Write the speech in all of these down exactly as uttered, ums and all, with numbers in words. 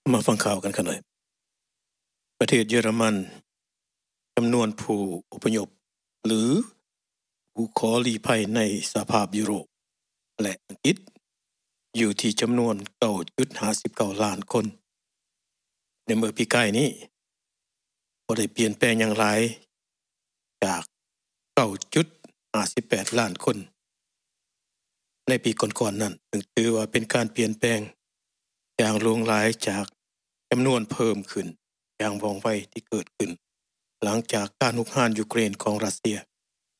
มาฟังข่าวกันกันหน่อยประเทศเยอรมันจำนวนผู้อพยพหรือผู้ขอลี้ภัยในสหภาพยุโรปและอังกฤษอยู่ที่จำนวน เก้าจุดห้าเก้า ล้านคนในเมื่อปีกายนี้บ่ได้เปลี่ยนแปลงอย่างหลายจาก เก้าจุดห้าแปด ล้านคนในปีก่อนๆนั้นซึ่งถือว่าเป็นการเปลี่ยนแปลงอย่างหลวงหลายจากจำนวนเพิ่มขึ้นอย่างว่องไวที่เกิดขึ้นหลังจากการรุกรานยูเครนของรัสเซีย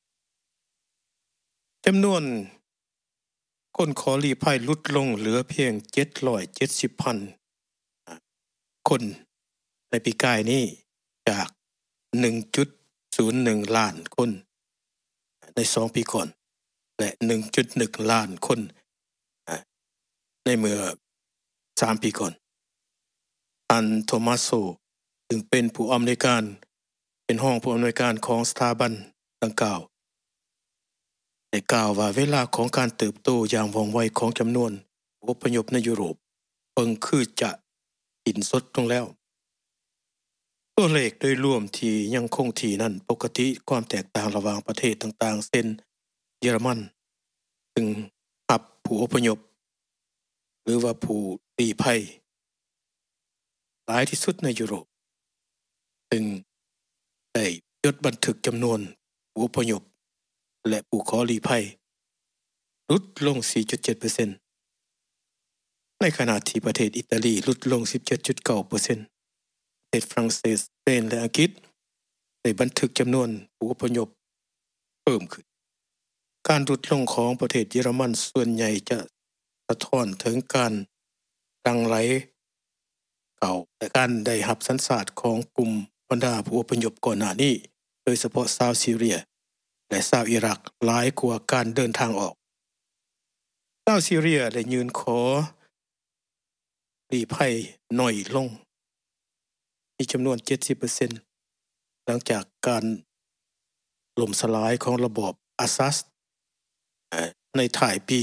จำนวนคนขอลี้ภัยลดลงเหลือเพียงเจ็ดร้อยเจ็ดสิบ พันคนในปีกายนี้จาก หนึ่งจุดศูนย์หนึ่ง ล้านคนในสองปีก่อนและ หนึ่งจุดหนึ่ง ล้านคนในเมื่อสามปีก่อนอันโทมัสโซซึ่งเป็นผู้อำนวยการเป็นห้องผู้อำนวยการของสถาบันดังกล่าวได้กล่าวว่าเวลาของการเติบโตอย่างว่องไวของจำนวนผู้อพยพในยุโรปเพิ่งคือจะสิ้นสุดลงแล้วตัวเลขโดยรวมที่ยังคงที่นั้นปกติความแตกต่างระหว่างประเทศต่างๆเช่นเยอรมันซึ่งรับผู้อพยพหรือว่าผู้ลี้ภัยหลายที่สุดในยุโรปซึ่งได้จดบันทึกจำนวนผู้อพยพและผู้ขอลี้ภัยลดลง สี่จุดเจ็ดเปอร์เซ็นต์ ในขณะที่ประเทศอิตาลีลดลง สิบเจ็ดจุดเก้าเปอร์เซ็นต์ ประเทศฝรั่งเศสสเปนและอังกฤษได้บันทึกจำนวนผู้อพยพเพิ่มขึ้นการลดลงของประเทศเยอรมันส่วนใหญ่จะสะท้อนถึงการดังไหลเก่าและการได้รับสัญชาติของกลุ่มบรรดาผู้อพยพก่อนหน้านี้โดยเฉพาะชาวซีเรียและชาวอิรักหลายกว่าการเดินทางออกชาวซีเรียได้ยืนขอลี้ภัยน้อยลงมีจำนวน เจ็ดสิบเปอร์เซ็นต์ หลังจากการล่มสลายของระบอบอาซัดในท้ายปี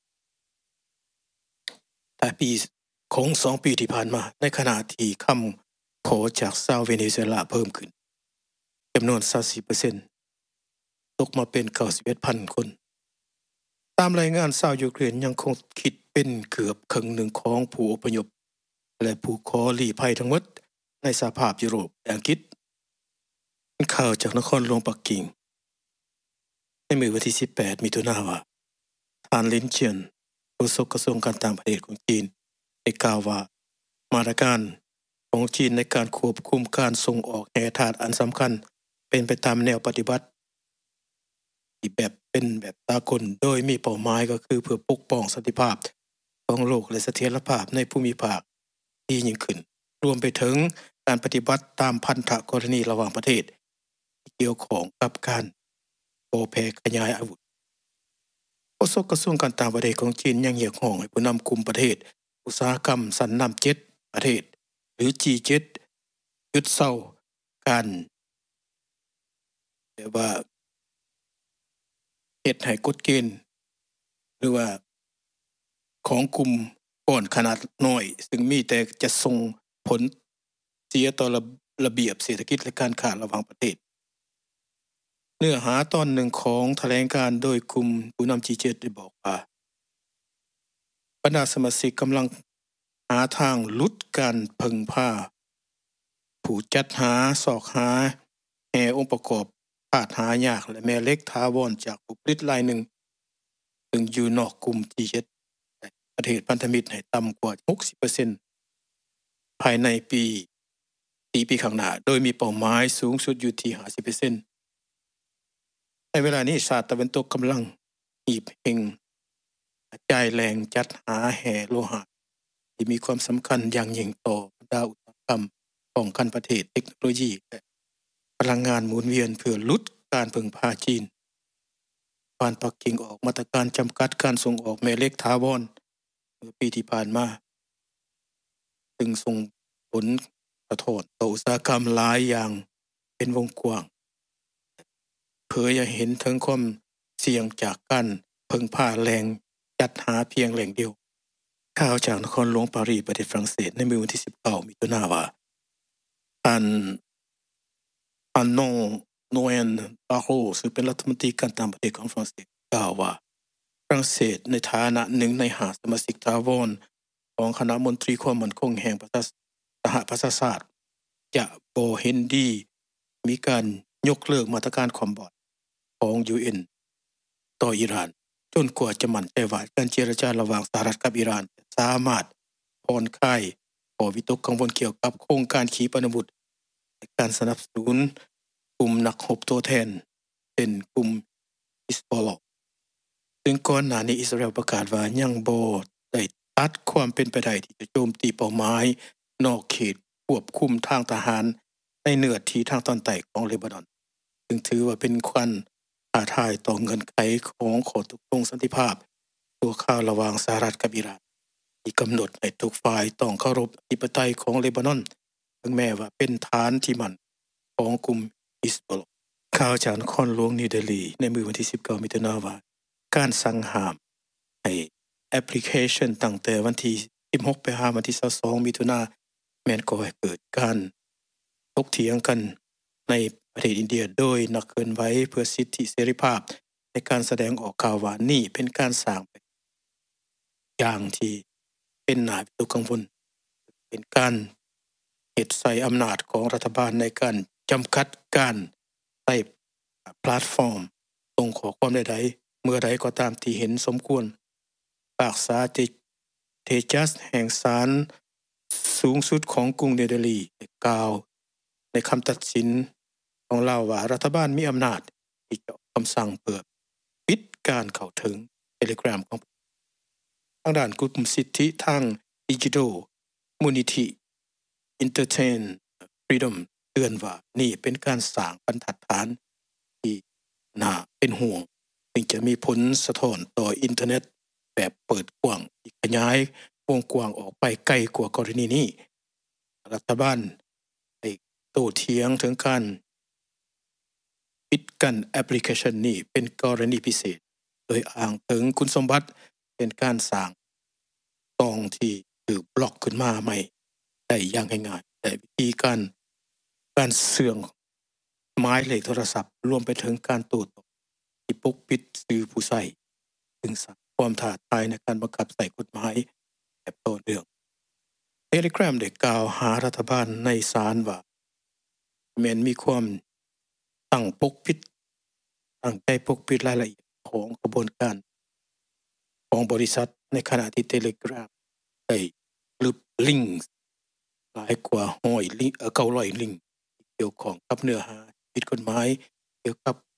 ท้ายปีของสองปีที่ผ่านมาในขณะที่คำขอจากชาวเวเนซุเอลาเพิ่มขึ้นจำนวน สามสิบสี่เปอร์เซ็นต์ ตกมาเป็น เก้าสิบเอ็ดพัน คนตามรายงานชาวยูเครนยังคงคิดเป็นเกือบครึ่งหนึ่งของผู้อพยพและผู้ขอลี้ภัยทั้งหมดในสหภาพยุโรปและอังกฤษข่าวจากนครหลวงปักกิ่งในมื้อวันที่สิบแปดมิถุนายนว่าท่านลินเจียนโฆษกกระทรวงการต่างประเทศของจีนได้กล่าวว่ามาตรการของจีนในการควบคุมการส่งออกแร่ธาตุอันสำคัญเป็นไปตามแนวปฏิบัติที่แบบเป็นแบบสากลโดยมีเป้าหมายก็คือเพื่อปกป้องสันติภาพของโลกและเสถียรภาพในภูมิภาคที่ยิ่งขึ้นรวมไปถึงการปฏิบัติตามพันธกรณีระหว่างประเทศที่เกี่ยวข้องกับการโอแพร่ขยายอาวุธโฆษกกระทรวงการต่างประเทศของจีนยังเรียกร้องให้ผู้นำกลุ่มประเทศอุตสาหกรรมชั้นนำเจ็ดประเทศหรือ จี เจ็ด หยุดเซาการแบบว่าเฮ็ดให้กฎเกณฑ์หรือว่าของกลุ่มก้อนขนาดน้อยซึ่งมีแต่จะส่งผลเสียต่อระเบียบเศรษฐกิจและการค้าระหว่างประเทศเนื้อหาตอนหนึ่งของแถลงการโดยกลุ่มผู้นำ จี เจ็ด ได้บอกว่าบรรดาสมาชิกกำลังหาทางลดการพึ่งพาผู้จัดหาสอกหาแห่องค์ประกอบธาตุหายากและแม่เหล็กถาวรจากผู้ผลิตรายหนึ่งซึ่งอยู่นอกกลุ่ม จี เจ็ด ประเทศพันธมิตรให้ต่ำกว่า หกสิบเปอร์เซ็นต์ ภายในปีสี่ปีข้างหน้าโดยมีเป้าหมายสูงสุดอยู่ที่ ห้าสิบเปอร์เซ็นต์ ในเวลานี้ชาติตะวันตกกำลังหีบเห่งจ่ายแรงจัดหาแห่โลหะที่มีความสำคัญอย่างยิ่งต่อบรรดาอุตสาหกรรมป้องกันประเทศเทคโนโลยีและพลังงานหมุนเวียนเพื่อลดการพึ่งพาจีนผ่านปักกิ่งออกมาตรการจำกัดการส่งออกแม่เหล็กถาวรเมื่อปีที่ผ่านมาซึ่งส่งผลกระทบต่ออุตสาหกรรมหลายอย่างเป็นวงกว้างเผยให้เห็นถึงความเสี่ยงจากการพึ่งพาแรงจัดหาเพียงแหล่งเดียวข่าวจากนครหลวงปารีสประเทศฝรั่งเศสในมื้อวันที่สิบเก้ามิถุนายนว่าท่านอันนงโนเอนบาโรซึ่งเป็นรัฐมนตรีการต่างประเทศของฝรั่งเศสกล่าวว่าฝรั่งเศสในฐานะหนึ่งในห้าสมาชิกถาวรของคณะมนตรีความมั่นคงแห่งประชาสหประชาชาติจะบ่เห็นดีมีการยกเลิกมาตรการความบอดของ ยู เอ็น ต่ออิหร่านจนกว่าจะมั่นใจว่าการเจรจาระหว่างสหรัฐกับอิหร่านสามารถผ่อนคลายข้อวิตกกังวลเกี่ยวกับโครงการขีปนาวุธในการสนับสนุนกลุ่มนักรบตัวแทนเป็นกลุ่มฮิสบอลลอฮ์ซึ่งก่อนหน้านี้อิสราเอลประกาศว่ายังบ่ได้ตัดความเป็นไปได้ที่จะโจมตีเป้าหมายนอกเขตควบคุมทางทหารในเนื้อที่ทางตอนใต้ของเลบานอนซึ่งถือว่าเป็นควันท้าทายต่อเงื่อนไขของข้อตกลงสันติภาพตัวข่าวระหว่างสหรัฐกับอิหร่านที่กำหนดให้ทุกฝ่ายต้องเคารพอธิปไตยของเลบานอนถึงแม้ว่าเป็นฐานที่มั่นของกลุ่มฮิสบอลลอฮ์ข่าวจากนครหลวงนิวเดลีในมื้อวันที่สิบเก้ามิถุนายนว่าการสั่งห้ามให้แอปพลิเคชันตั้งแต่วันที่สิบหกไปหาวันที่ยี่สิบสองมิถุนายนแม้นก่อให้เกิดการถกเถียงกันในประเทศอินเดียโดยนักเคลื่อนไหวเพื่อสิทธิเสรีภาพในการแสดงออกข่าวว่านี่เป็นการสร้างอย่างที่เป็นน่าวิตกกังวลเป็นการเฮ็ดใส่อำนาจของรัฐบาลในการจำกัดการใช้แพลตฟอร์มส่งข้อความใดๆเมื่อใดก็ตามที่เห็นสมควรปากษาเทจัสแห่งศาลสูงสุดของกรุงนิวเดลีได้กล่าวในคำตัดสินของเราว่ารัฐบาลมีอำนาจที่จะออกคำสั่งเพื่อปิดการเข้าถึง Telegram ของทางด้านกลุ่มสิทธิทางดิจิทัลมูลนิธิ Entertain Freedom เตือนว่านี่เป็นการสร้างบรรทัดฐานที่น่าเป็นห่วงซึ่งจะมีผลสะท้อนต่ออินเทอร์เน็ตแบบเปิดกว้างที่ขยายวงกว้างออกไปไกลกว่ากรณีนี้รัฐบาลได้โต้เถียงถึงการปิดกั้นแอปพลิเคชันนี้เป็นกรณีพิเศษโดยอ้างถึงคุณสมบัติเป็นการสร้างตองที่ถูกบล็อกขึ้นมาใหม่ได้อย่างง่ายๆแต่วิธีการการเสื่องหมายเลขโทรศัพท์รวมไปถึงการโต้ตอบที่ปกปิดสื่อผู้ใช้ซึ่งสร้างความท้าทายในการบังคับใช้กฎหมายแบบต่อเนื่อง Telegram ได้กล่าวหารัฐบาลในศาลว่าแม้นมีความตั้งปกปิดตั้งใจปกปิดรายละเอียดของกระบวนการของบริษัทในขณะที่ Telegram ได้ลบลิงก์หลายกว่าหนึ่งร้อยลิงก์เอ่อเก้าร้อยลิงก์เกี่ยวข้องกับเนื้อหาผิดกฎหมายเกี่ยวกับ